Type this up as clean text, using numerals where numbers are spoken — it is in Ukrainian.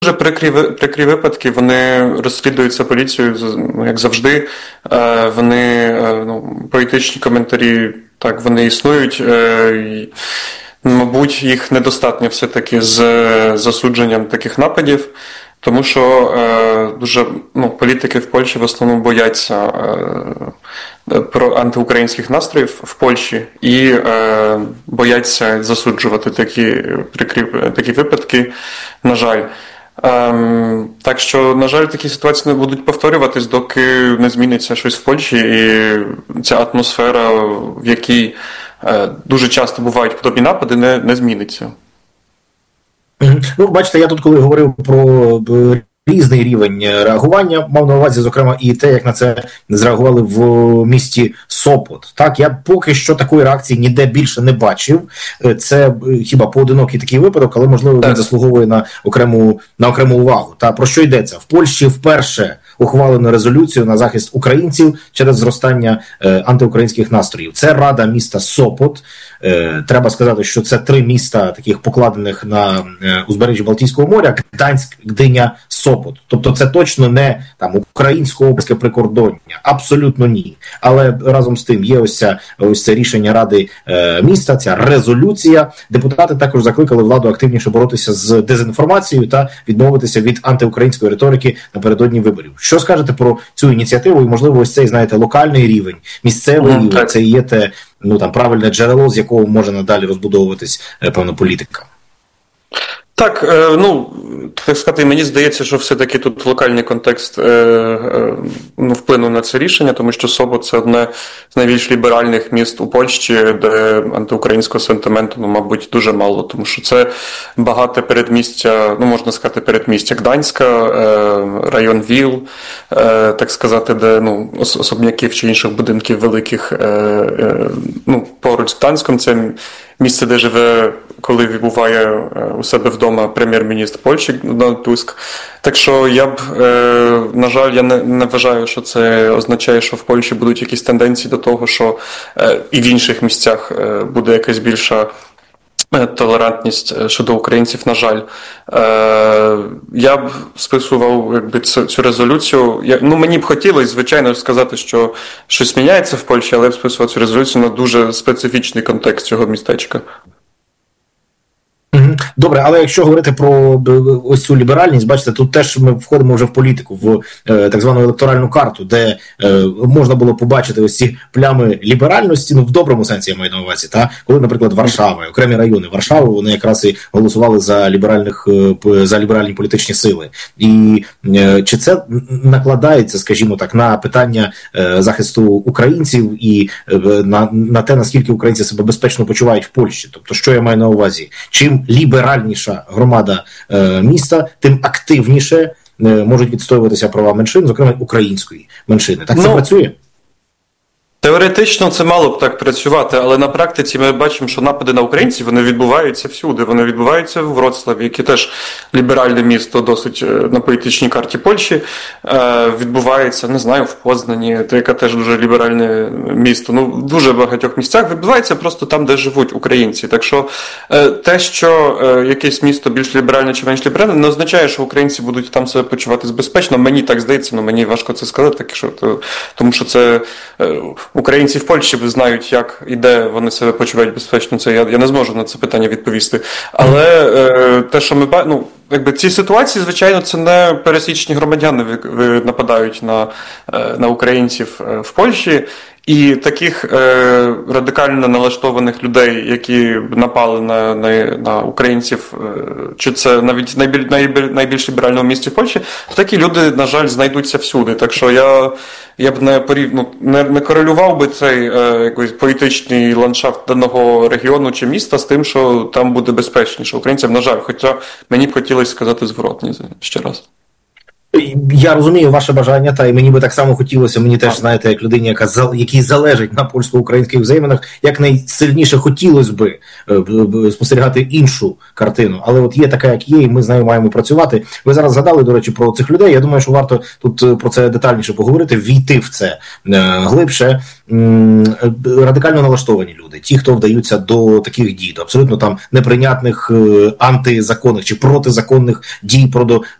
дуже прикрі випадки, вони розслідуються поліцією, як завжди. Вони, політичні коментарі, так, вони існують. Мабуть, їх недостатньо все-таки з засудженням таких нападів, тому що політики в Польщі в основному бояться про антиукраїнських настроїв в Польщі і бояться засуджувати такі випадки, на жаль. Так що, на жаль, такі ситуації не будуть повторюватись, доки не зміниться щось в Польщі, і ця атмосфера, в якій дуже часто бувають подобні напади, не зміниться. Ну, бачите, я тут коли говорив про різний рівень реагування, мав на увазі, зокрема, і те, як на це зреагували в місті Сопот. Так, я поки що такої реакції ніде більше не бачив. Це хіба поодинокий такий випадок, але, можливо, він заслуговує на окрему увагу. Та про що йдеться? В Польщі вперше ухвалено резолюцію на захист українців через зростання антиукраїнських настроїв. Це Рада міста Сопот. Треба сказати, що це 3 міста, таких покладених на узбережжі Балтійського моря: Гданськ, Гдиня, Сопот. Тобто це точно не там українсько-обське прикордоння. Абсолютно ні. Але разом з тим є ось це рішення Ради міста, ця резолюція. Депутати також закликали владу активніше боротися з дезінформацією та відмовитися від антиукраїнської риторики напередодні виборів. Що скажете про цю ініціативу? І, можливо, ось цей, знаєте, локальний рівень, місцевий рівень, це і є те, правильне джерело, з якого може надалі розбудовуватись, певна політика. Так, так сказати, мені здається, що все-таки тут локальний контекст вплинув на це рішення, тому що Сопот – це одне з найбільш ліберальних міст у Польщі, де антиукраїнського сентименту, мабуть, дуже мало, тому що це багате передмістя, можна сказати, передмістя Гданська, район Віл, так сказати, де особняків чи інших будинків великих, поруч з Гданськом, це місце, де живе, коли буває у себе вдома прем'єр-міністр Польщі Дональд Туск. Так що на жаль, я не вважаю, що це означає, що в Польщі будуть якісь тенденції до того, що і в інших місцях буде якась більша толерантність щодо українців, на жаль. Я б списував цю резолюцію. Мені б хотілося, звичайно, сказати, що щось міняється в Польщі, але я б списував цю резолюцію на дуже специфічний контекст цього містечка. Добре, але якщо говорити про ось цю ліберальність, бачите, тут теж ми входимо вже в політику, в так звану електоральну карту, де можна було побачити ось ці плями ліберальності, в доброму сенсі я маю на увазі, коли, наприклад, Варшава, окремі райони Варшави, вони якраз і голосували за ліберальні політичні сили. І чи це накладається, скажімо так, на питання захисту українців і на те, наскільки українці себе безпечно почувають в Польщі? Тобто, що я маю на увазі? Чим ліберальніша громада міста, тим активніше можуть відстоюватися права меншин, зокрема української меншини. Так це працює? Теоретично це мало б так працювати, але на практиці ми бачимо, що напади на українців, вони відбуваються всюди. Вони відбуваються в Вроцлаві, яке теж ліберальне місто досить на політичній карті Польщі. Відбувається, не знаю, в Познані, яке теж дуже ліберальне місто. В дуже багатьох місцях відбувається просто там, де живуть українці. Так що те, що якесь місто більш ліберальне чи менш ліберальне, не означає, що українці будуть там себе почуватись безпечно. Мені так здається, мені важко це сказати, тому що це... Українці в Польщі знають, як і де вони себе почувають безпечно. Це я не зможу на це питання відповісти. Але те, що ми бачимо, ці ситуації, звичайно, це не пересічні громадяни нападають на українців в Польщі. І таких радикально налаштованих людей, які напали на українців, чи це навіть найбільш ліберальному місті в Польщі, такі люди, на жаль, знайдуться всюди. Так що я б не корелював би цей якийсь політичний ландшафт даного регіону чи міста з тим, що там буде безпечніше українцям, на жаль. Хоча мені б хотілося сказати зворотні ще раз. Я розумію ваше бажання, та і мені би так само хотілося, мені теж, знаєте, як людині, якій залежить на польсько-українських взаєминах, як найсильніше хотілося би спостерігати іншу картину. Але от є така, як є, і ми з нею маємо працювати. Ви зараз згадали, до речі, про цих людей. Я думаю, що варто тут про це детальніше поговорити, війти в це глибше. Радикально налаштовані люди, ті, хто вдаються до таких дій, до абсолютно там неприйнятних антизаконних чи протизаконних дій